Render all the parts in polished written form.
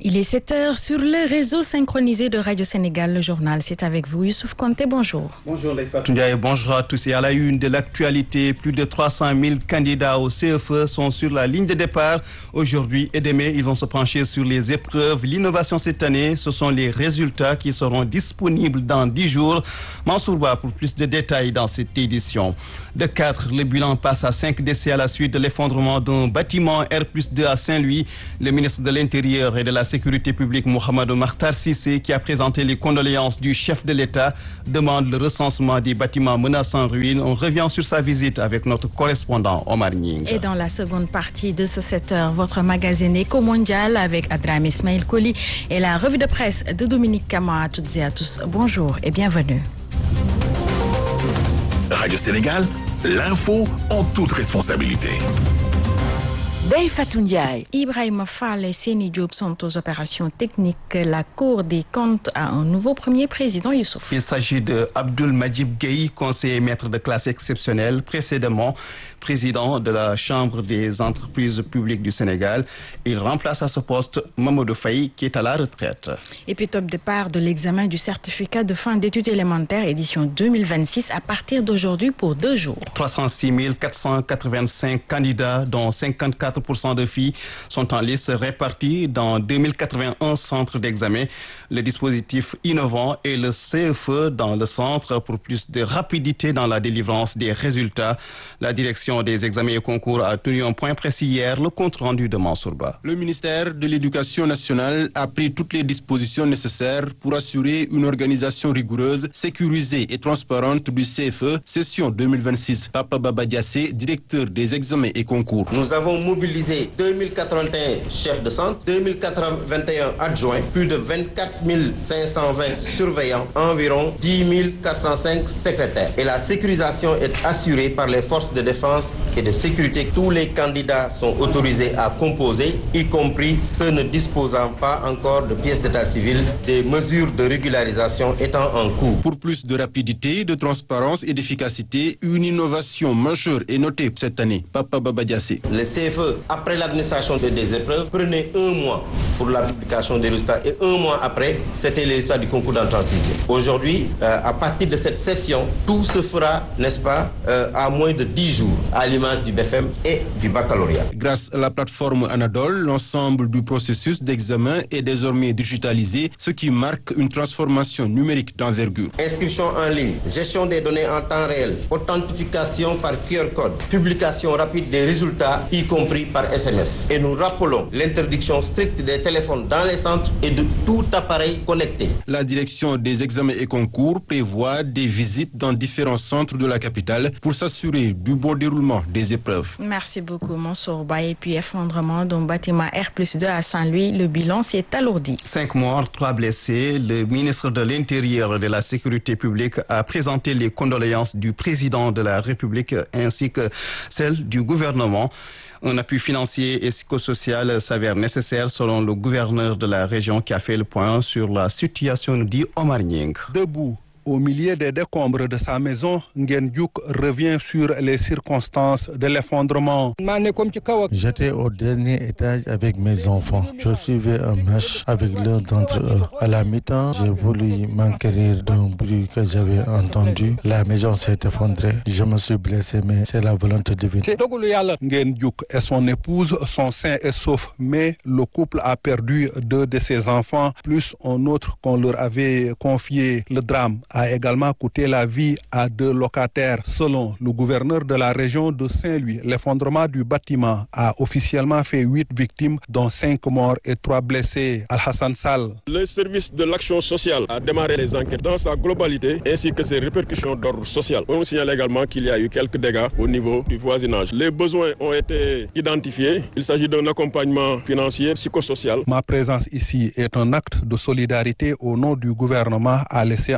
Il est 7h sur le réseau synchronisé de Radio Sénégal. Le journal, c'est avec vous. Youssouf Konté, bonjour. Bonjour les Fatou Ndiaye, bonjour à tous. Et à la une de l'actualité, plus de 300 000 candidats au CFE sont sur la ligne de départ. Aujourd'hui et demain, ils vont se pencher sur les épreuves. L'innovation cette année, ce sont les résultats qui seront disponibles dans 10 jours. Mansour Ba pour plus de détails dans cette édition. De 4, le bilan passe à 5 décès à la suite de l'effondrement d'un bâtiment R+2 à Saint-Louis. Le ministre de l'Intérieur et de la Sécurité publique, Mohamedou Makhtar Cissé, qui a présenté les condoléances du chef de l'État, demande le recensement des bâtiments menacés en ruine. On revient sur sa visite avec notre correspondant Omar Nying. Et dans la seconde partie de ce 7h, votre magazine Éco Mondial avec Adram Ismail Koli et la revue de presse de Dominique Kama. À toutes et à tous, bonjour et bienvenue. Radio Sénégal, l'info en toute responsabilité. Ndeye Fatou Ndiaye. Ibrahima Fall et Seni Diop sont aux opérations techniques. La Cour des comptes a un nouveau premier président, Youssouf. Il s'agit de Abdoul Majib Gueye, conseiller maître de classe exceptionnelle, précédemment président de la Chambre des entreprises publiques du Sénégal. Il remplace à ce poste Mamadou Faye, qui est à la retraite. Et puis top départ de l'examen du certificat de fin d'études élémentaires édition 2026 à partir d'aujourd'hui pour 2 jours. 306 485 candidats, dont 54% de filles, sont en liste répartis dans 2081 centres d'examen. Le dispositif innovant est le CFE dans le centre pour plus de rapidité dans la délivrance des résultats. La direction des examens et concours a tenu un point précis hier, le compte rendu de Mansour Ba. Le ministère de l'Éducation nationale a pris toutes les dispositions nécessaires pour assurer une organisation rigoureuse, sécurisée et transparente du CFE, session 2026. Papa Baba Diassé, directeur des examens et concours. Nous avons mobilisé 2081 chefs de centre, 2021 adjoints, plus de 24 520 surveillants, environ 10 405 secrétaires. Et la sécurisation est assurée par les forces de défense et de sécurité. Tous les candidats sont autorisés à composer, y compris ceux ne disposant pas encore de pièces d'état civil, des mesures de régularisation étant en cours. Pour plus de rapidité, de transparence et d'efficacité, une innovation majeure est notée cette année. Papa Baba Diassé. Le CFE, après l'administration des épreuves, prenait 1 mois pour la publication des résultats et 1 mois après, c'était les résultats du concours d'entrée en 6e. Aujourd'hui, à partir de cette session, tout se fera, n'est-ce pas, à moins de 10 jours, à l'image du BFM et du baccalauréat. Grâce à la plateforme Anadol, l'ensemble du processus d'examen est désormais digitalisé, ce qui marque une transformation numérique d'envergure. Inscription en ligne, gestion des données en temps réel, authentification par QR code, publication rapide des résultats, y compris par SMS. Et nous rappelons l'interdiction stricte des téléphones dans les centres et de tout appareil connecté. La direction des examens et concours prévoit des visites dans différents centres de la capitale pour s'assurer du bon déroulement des épreuves. Merci beaucoup, Mansour Ba. Et puis effondrement d'un bâtiment R+2 à Saint-Louis, le bilan s'est alourdi. 5 morts, 3 blessés. Le ministre de l'Intérieur et de la Sécurité publique a présenté les condoléances du président de la République ainsi que celles du gouvernement. Un appui financier et psychosocial s'avère nécessaire selon le gouverneur de la région qui a fait le point sur la situation, nous dit Omar Nying. Debout au milieu des décombres de sa maison, Nguyen Diouk revient sur les circonstances de l'effondrement. J'étais au dernier étage avec mes enfants. Je suivais un match avec l'un d'entre eux. À la mi-temps, j'ai voulu m'enquérir d'un bruit que j'avais entendu. La maison s'est effondrée. Je me suis blessé, mais c'est la volonté divine. Nguyen Diouk et son épouse sont sains et saufs, mais le couple a perdu 2 de ses enfants, plus un autre qu'on leur avait confié. Le drame a également coûté la vie à 2 locataires. Selon le gouverneur de la région de Saint-Louis, l'effondrement du bâtiment a officiellement fait 8 victimes, dont 5 morts et 3 blessés. Al-Hassan Sall. Le service de l'action sociale a démarré les enquêtes dans sa globalité ainsi que ses répercussions d'ordre social. On signale également qu'il y a eu quelques dégâts au niveau du voisinage. Les besoins ont été identifiés. Il s'agit d'un accompagnement financier, psychosocial. Ma présence ici est un acte de solidarité au nom du gouvernement, a laissé entendre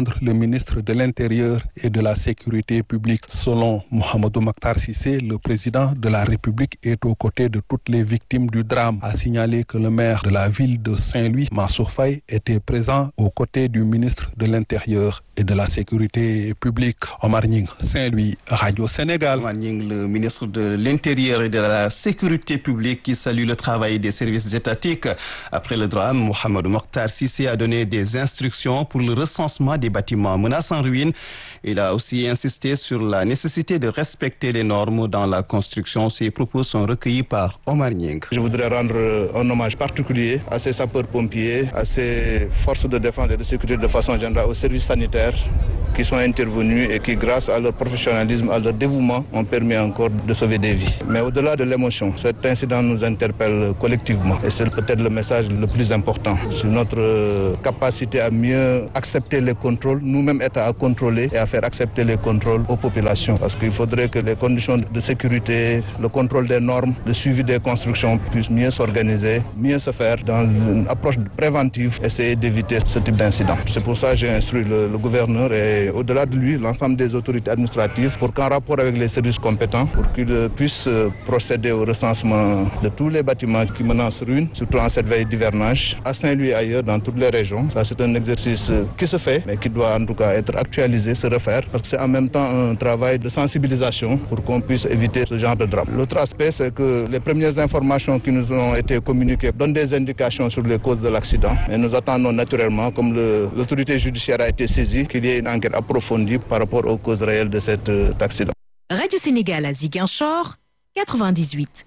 rejoindre le ministre de l'Intérieur et de la Sécurité publique. Selon Mohamedou Makhtar Cissé, le président de la République est aux côtés de toutes les victimes du drame. A signalé que le maire de la ville de Saint-Louis, Mansour Faye, était présent aux côtés du ministre de l'Intérieur et de la Sécurité publique. Omar Nying, Saint-Louis, Radio Sénégal. Omar Nying, le ministre de l'Intérieur et de la Sécurité publique, qui salue le travail des services étatiques. Après le drame, Mohamedou Makhtar Cissé a donné des instructions pour le recensement des bâtiments menacés en ruine. Il a aussi insisté sur la nécessité de respecter les normes dans la construction. Ces propos sont recueillis par Omar Nying. Je voudrais rendre un hommage particulier à ces sapeurs-pompiers, à ces forces de défense et de sécurité de façon générale, aux services sanitaires qui sont intervenus et qui, grâce à leur professionnalisme, à leur dévouement, ont permis encore de sauver des vies. Mais au-delà de l'émotion, cet incident nous interpelle collectivement et c'est peut-être le message le plus important sur notre capacité à mieux accepter les contrôles, nous-mêmes États à contrôler et à faire accepter les contrôles aux populations. Parce qu'il faudrait que les conditions de sécurité, le contrôle des normes, le suivi des constructions puissent mieux s'organiser, mieux se faire dans une approche préventive, essayer d'éviter ce type d'incident. C'est pour ça que j'ai instruit le gouverneur et au-delà de lui, l'ensemble des autorités administratives pour qu'en rapport avec les services compétents, pour qu'ils puissent procéder au recensement de tous les bâtiments qui menacent ruine, surtout en cette veille d'hivernage, à Saint-Louis et ailleurs, dans toutes les régions. Ça, c'est un exercice qui se fait, mais qui doit en tout cas être actualisé, se refaire, parce que c'est en même temps un travail de sensibilisation pour qu'on puisse éviter ce genre de drame. L'autre aspect, c'est que les premières informations qui nous ont été communiquées donnent des indications sur les causes de l'accident. Et nous attendons naturellement, comme l'autorité judiciaire a été saisie, qu'il y ait une enquête approfondie par rapport aux causes réelles de cet accident. Radio Sénégal à Ziguinchor, 98.9.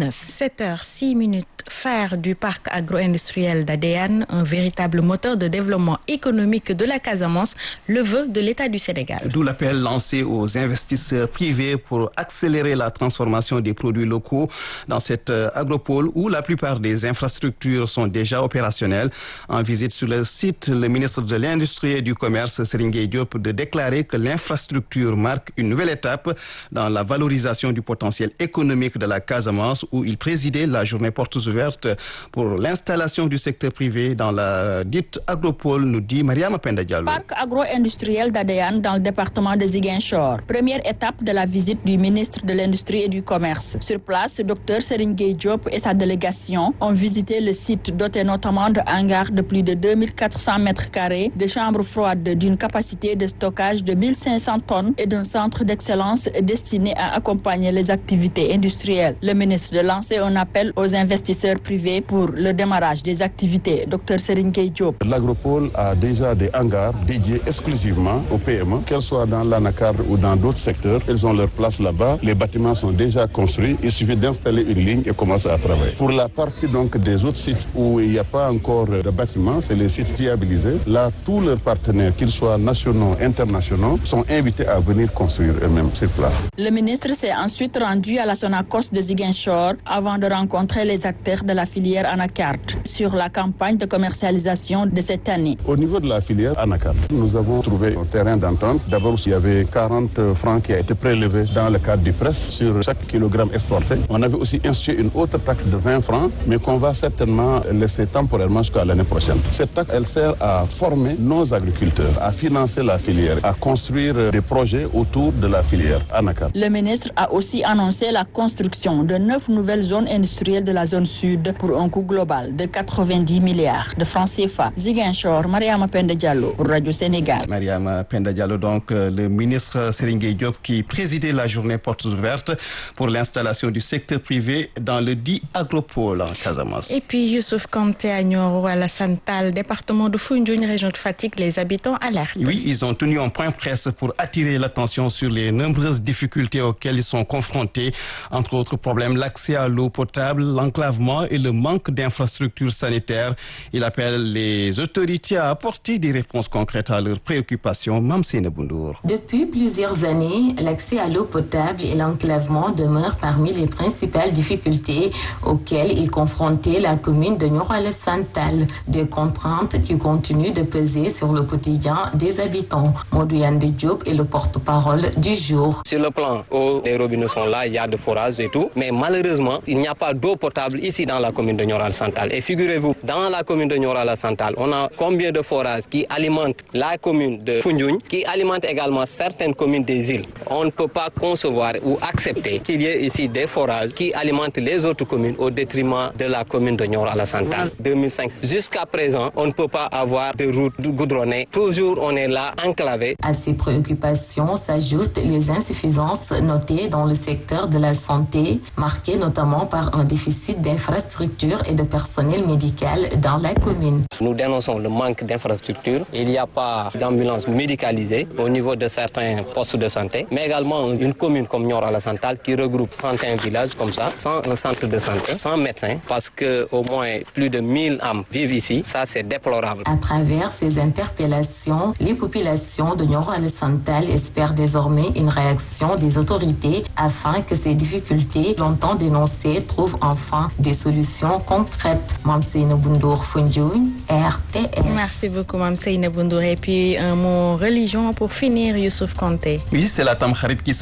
7h06, faire du parc agro-industriel d'Adéane un véritable moteur de développement économique de la Casamance, le vœu de l'État du Sénégal. D'où l'appel lancé aux investisseurs privés pour accélérer la transformation des produits locaux dans cette agropole où la plupart des infrastructures sont déjà opérationnelles. En visite sur le site, le ministre de l'Industrie et du Commerce, Serigne Gueye Diop, de déclarer que l'infrastructure marque une nouvelle étape dans la valorisation du potentiel économique de la Casamance, où il présidait la journée portes ouvertes pour l'installation du secteur privé dans la dite agropole, nous dit Mariama Penda Diallo. Parc agro-industriel d'Adéane dans le département de Ziguinchor. Première étape de la visite du ministre de l'Industrie et du Commerce. Sur place, le docteur Serigne Gueye Diop et sa délégation ont visité le site doté notamment de hangars de plus de 2400 mètres carrés, de chambres froides d'une capacité de stockage de 1500 tonnes et d'un centre d'excellence destiné à accompagner les activités industrielles. Le ministre de lancer un appel aux investisseurs privés pour le démarrage des activités. Dr Serigne Gueye Diop. L'agropole a déjà des hangars dédiés exclusivement aux PME, qu'elles soient dans l'anacarde ou dans d'autres secteurs. Elles ont leur place là-bas. Les bâtiments sont déjà construits. Il suffit d'installer une ligne et commencer à travailler. Pour la partie donc des autres sites où il n'y a pas encore de bâtiments, c'est les sites viabilisés. Là, tous leurs partenaires, qu'ils soient nationaux, internationaux, sont invités à venir construire eux-mêmes sur place. Le ministre s'est ensuite rendu à la Sonacos de Ziguinchor avant de rencontrer les acteurs de la filière anacarde sur la campagne de commercialisation de cette année. Au niveau de la filière anacarde, nous avons trouvé un terrain d'entente. D'abord, il y avait 40 francs qui a été prélevé dans le cadre du presse sur chaque kilogramme exporté. On avait aussi institué une autre taxe de 20 francs, mais qu'on va certainement laisser temporairement jusqu'à l'année prochaine. Cette taxe, elle sert à former nos agriculteurs, à financer la filière, à construire des projets autour de la filière anacarde. Le ministre a aussi annoncé la construction de 9 nouvelles zones industrielles de la zone sud pour un coût global de 90 milliards de francs CFA. Ziguinchor, Mariama Penda Diallo pour Radio Sénégal. Mariama Penda Diallo, donc le ministre Serigne Gueye Diop qui présidait la journée portes ouvertes pour l'installation du secteur privé dans le dit agropole en Casamance. Et puis Youssouf Kanté à Nioro, à la Santal, département de Foundiougne, région de Fatick, les habitants alertent. Oui, ils ont tenu un point presse pour attirer l'attention sur les nombreuses difficultés auxquelles ils sont confrontés, entre autres problèmes, l'accès à l'eau potable, l'enclavement et le manque d'infrastructures sanitaires. Il appelle les autorités à apporter des réponses concrètes à leurs préoccupations. Mamsine Boundour. Depuis plusieurs années, l'accès à l'eau potable et l'enclavement demeurent parmi les principales difficultés auxquelles est confrontée la commune de Nioro-la-Santal. Des contraintes qui continuent de peser sur le quotidien des habitants. Modou Yandé Diop est le porte-parole du jour. Sur le plan eau, les robinets sont là, il y a de forages et tout, mais malheureusement, malheureusement, il n'y a pas d'eau potable ici dans la commune de Nioro-Alassane. Et figurez-vous, dans la commune de Nioro-Alassane, on a combien de forages qui alimentent la commune de Foundiougne, qui alimentent également certaines communes des îles. On ne peut pas concevoir ou accepter qu'il y ait ici des forages qui alimentent les autres communes au détriment de la commune de Nioro-Alassane. 2005. Jusqu'à présent, on ne peut pas avoir de route goudronnée. Toujours, on est là, enclavé. À ces préoccupations s'ajoutent les insuffisances notées dans le secteur de la santé, marquées notamment par un déficit d'infrastructures et de personnel médical dans la commune. Nous dénonçons le manque d'infrastructures. Il n'y a pas d'ambulance médicalisée au niveau de certains postes de santé, mais également une commune comme Nioro-Alassane qui regroupe 31 villages comme ça, sans un centre de santé, sans médecin, parce que au moins plus de 1000 âmes vivent ici. Ça, c'est déplorable. À travers ces interpellations, les populations de Nioro-Alassane espèrent désormais une réaction des autorités afin que ces difficultés longtemps dénoncées trouvent enfin des solutions concrètes. Mamseyna Bundour, Foundiougne, RTL. Merci beaucoup, Mamseyna Bundour. Et puis un mot religion pour finir, Youssouf Kanté. Oui, c'est la Tamkharit qui